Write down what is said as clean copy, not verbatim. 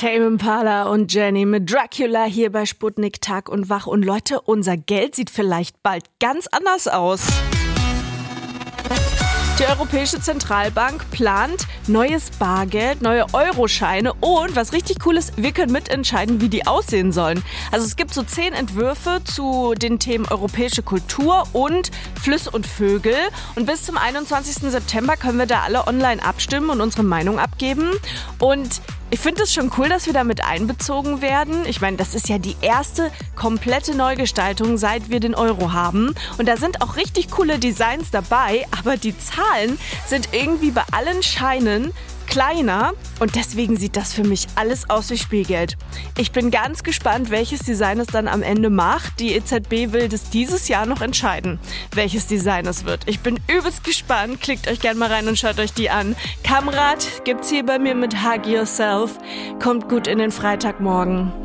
Tame Impala und Jenny mit Dracula hier bei Sputnik Tag und Wach. Und Leute, unser Geld sieht vielleicht bald ganz anders aus. Die Europäische Zentralbank plant neues Bargeld, neue Euroscheine und was richtig cool ist, wir können mitentscheiden, wie die aussehen sollen. Also es gibt so 10 Entwürfe zu den Themen europäische Kultur und Flüsse und Vögel. Und bis zum 21. September können wir da alle online abstimmen und unsere Meinung abgeben. Und ich finde es schon cool, dass wir damit einbezogen werden. Ich meine, das ist ja die erste komplette Neugestaltung, seit wir den Euro haben. Und da sind auch richtig coole Designs dabei, aber die Zahlen sind irgendwie bei allen Scheinen kleiner und deswegen sieht das für mich alles aus wie Spielgeld. Ich bin ganz gespannt, welches Design es dann am Ende macht. Die EZB will das dieses Jahr noch entscheiden, welches Design es wird. Ich bin übelst gespannt. Klickt euch gerne mal rein und schaut euch die an. Kamrat gibt's hier bei mir mit Hug Yourself. Kommt gut in den Freitagmorgen.